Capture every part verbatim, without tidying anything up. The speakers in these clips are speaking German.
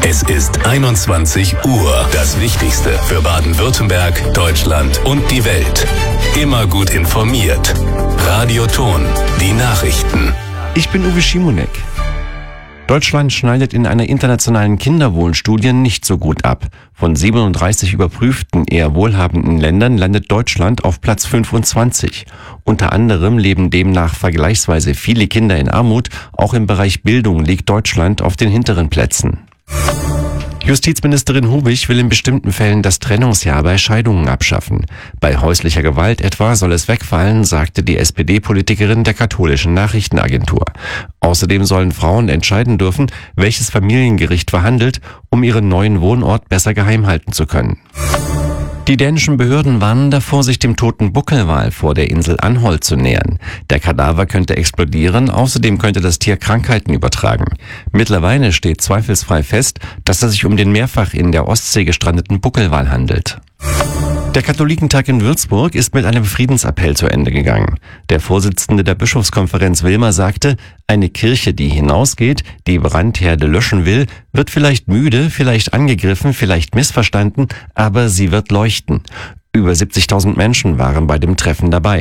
Es ist einundzwanzig Uhr. Das Wichtigste für Baden-Württemberg, Deutschland und die Welt. Immer gut informiert. Radio Ton, die Nachrichten. Ich bin Uwe Schimonek. Deutschland schneidet in einer internationalen Kinderwohlstudie nicht so gut ab. Von siebenunddreißig überprüften, eher wohlhabenden Ländern landet Deutschland auf Platz fünfundzwanzig. Unter anderem leben demnach vergleichsweise viele Kinder in Armut. Auch im Bereich Bildung liegt Deutschland auf den hinteren Plätzen. Justizministerin Hubich will in bestimmten Fällen das Trennungsjahr bei Scheidungen abschaffen. Bei häuslicher Gewalt etwa soll es wegfallen, sagte die S P D-Politikerin der katholischen Nachrichtenagentur. Außerdem sollen Frauen entscheiden dürfen, welches Familiengericht verhandelt, um ihren neuen Wohnort besser geheim halten zu können. Die dänischen Behörden warnen davor, sich dem toten Buckelwal vor der Insel Anholt zu nähern. Der Kadaver könnte explodieren, außerdem könnte das Tier Krankheiten übertragen. Mittlerweile steht zweifelsfrei fest, dass es sich um den mehrfach in der Ostsee gestrandeten Buckelwal handelt. Der Katholikentag in Würzburg ist mit einem Friedensappell zu Ende gegangen. Der Vorsitzende der Bischofskonferenz Wilmer sagte, eine Kirche, die hinausgeht, die Brandherde löschen will, wird vielleicht müde, vielleicht angegriffen, vielleicht missverstanden, aber sie wird leuchten. Über siebzigtausend Menschen waren bei dem Treffen dabei.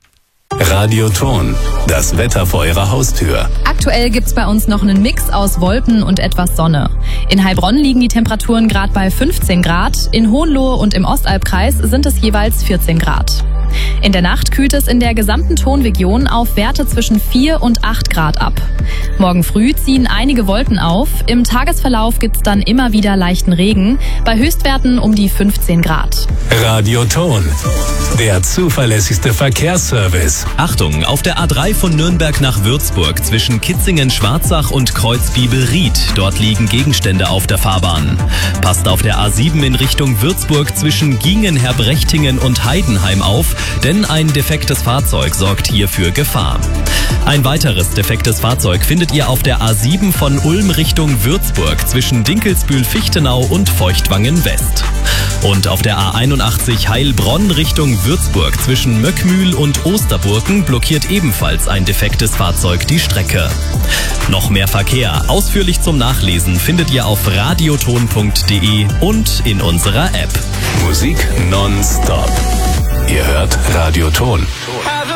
Radio Ton, das Wetter vor Ihrer Haustür. Aktuell gibt's bei uns noch einen Mix aus Wolken und etwas Sonne. In Heilbronn liegen die Temperaturen gerade bei fünfzehn Grad, in Hohenlohe und im Ostalbkreis sind es jeweils vierzehn Grad. In der Nacht kühlt es in der gesamten Tonregion auf Werte zwischen vier und acht Grad ab. Morgen früh ziehen einige Wolken auf, im Tagesverlauf gibt's dann immer wieder leichten Regen, bei Höchstwerten um die fünfzehn Grad. Radio Ton, der zuverlässigste Verkehrsservice. Achtung, auf der A drei von Nürnberg nach Würzburg zwischen Kitzingen-Schwarzach und Kreuzbiebel-Ried. Dort liegen Gegenstände auf der Fahrbahn. Passt auf der A sieben in Richtung Würzburg zwischen Gingen, Herbrechtingen und Heidenheim auf, denn ein defektes Fahrzeug sorgt hier für Gefahr. Ein weiteres defektes Fahrzeug findet ihr auf der A sieben von Ulm Richtung Würzburg zwischen Dinkelsbühl-Fichtenau und Feuchtwangen-West. Und auf der A einundachtzig Heilbronn Richtung Würzburg zwischen Möckmühl und Osterburken blockiert ebenfalls ein defektes Fahrzeug die Strecke. Noch mehr Verkehr, ausführlich zum Nachlesen, findet ihr auf radioton punkt de und in unserer App. Musik nonstop. Ihr hört Radio Ton.